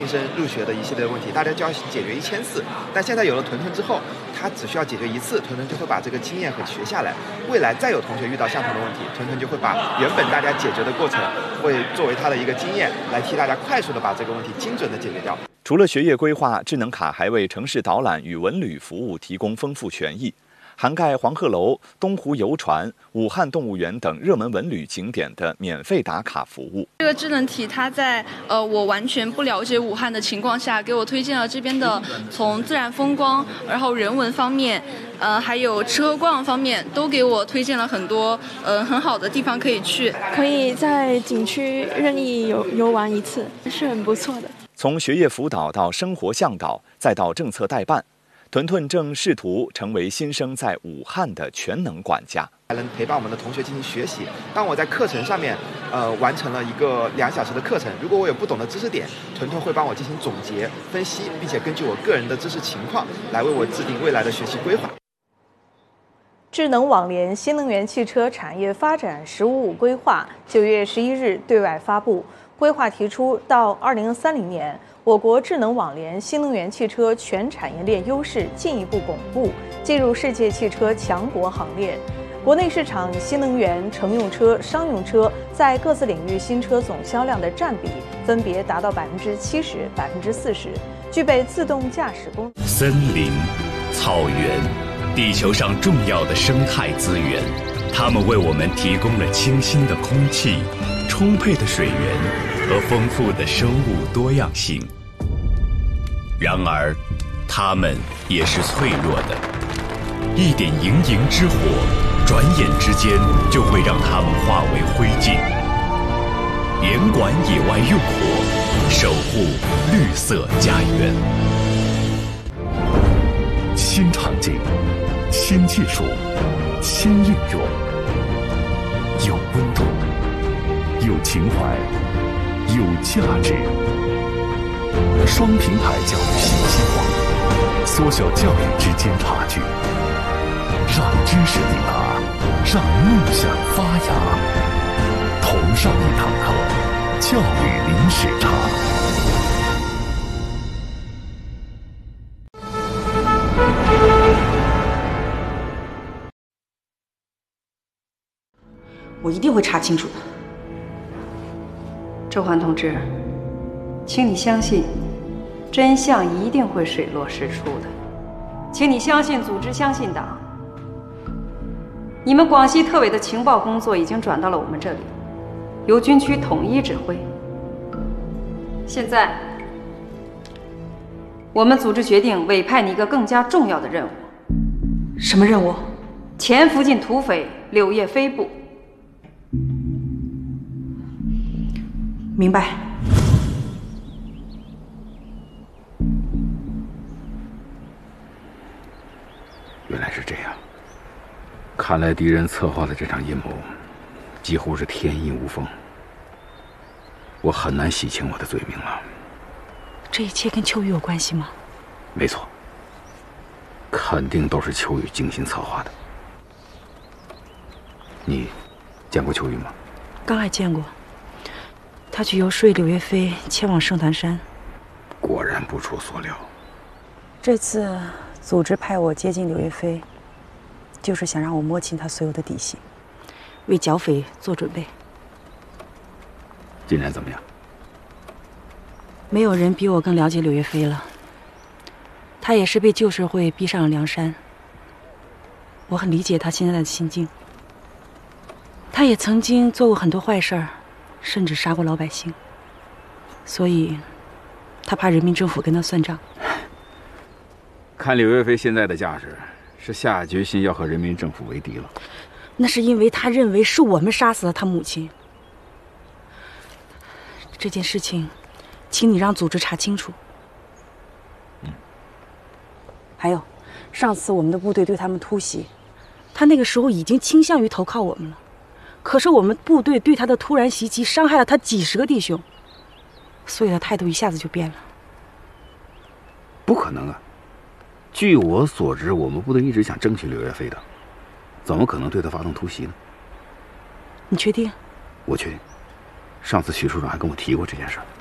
新生入学的一系列问题，大家就要解决1000次。但现在有了屯屯之后，他只需要解决1次，屯屯就会把这个经验和学下来。未来再有同学遇到相同的问题，屯屯就会把原本大家解决的过程，会作为他的一个经验，来替大家快速的把这个问题精准的解决掉。 除了学业规划，智能卡还为城市导览与文旅服务提供丰富权益。涵盖黄鹤楼、东湖游船、武汉动物园等热门文旅景点的免费打卡服务。 这个智能体它在我完全不了解武汉的情况下，给我推荐了这边的从自然风光，然后人文方面，还有吃喝逛方面，都给我推荐了很多很好的地方可以去。 可以在景区任意游玩1次，是很不错的。 从学业辅导到生活向导，再到政策代办。屯屯正试图成为新生在武汉的全能管家， 还能陪伴我们的同学进行学习。当我在课程上面，完成了一个2小时的课程，如果我有不懂的知识点，屯屯会帮我进行总结、分析，并且根据我个人的知识情况来为我制定未来的学习规划。 智能网联新能源汽车产业发展“十五五”规划9月11日对外发布。规划提出，到2030年，我国智能网联新能源汽车全产业链优势进一步巩固，进入世界汽车强国行列。国内市场新能源乘用车、商用车在各自领域新车总销量的占比分别达到70%、40%，具备自动驾驶功能。 森林、草原，地球上重要的生态资源，它们为我们提供了清新的空气、充沛的水源和丰富的生物多样性。然而，它们也是脆弱的，一点营营之火，转眼之间就会让它们化为灰烬。严管野外用火，守护绿色家园。 新场景，新技术，新应用，有温度，有情怀，有价值。双平台教育新希望，缩小教育之间差距，让知识抵达，让梦想发芽。同上一堂课，教育零时差。 我一定会查清楚的。周环同志，请你相信，真相一定会水落石出的。请你相信组织，相信党。你们广西特委的情报工作已经转到了我们这里，由军区统一指挥。现在，我们组织决定委派你一个更加重要的任务。什么任务？潜伏进土匪柳叶飞部。明白。 原来是这样，看来敌人策划的这场阴谋几乎是天衣无缝，我很难洗清我的罪名了。 这一切跟秋雨有关系吗？ 没错，肯定都是秋雨精心策划的。你见过秋雨吗？ 刚还见过，他去游说柳叶飞前往圣坛山。 果然不出所料。 这次组织派我接近柳叶飞，就是想让我摸清他所有的底细，为剿匪做准备。 进展怎么样？ 没有人比我更了解柳叶飞了。他也是被旧社会逼上了梁山，我很理解他现在的心境。他也曾经做过很多坏事儿，甚至杀过老百姓，所以他怕人民政府跟他算账。 看柳叶飞现在的架势，是下决心要和人民政府为敌了。 那是因为他认为是我们杀死了他母亲。这件事情，请你让组织查清楚。还有，上次我们的部队对他们突袭，他那个时候已经倾向于投靠我们了。可是我们部队对他的突然袭击，伤害了他几10个弟兄，所以他态度一下子就变了。 不可能啊！据我所知，我们部队一直想争取柳叶飞的，怎么可能对他发动突袭呢？ 你确定？ 我确定。上次许处长还跟我提过这件事。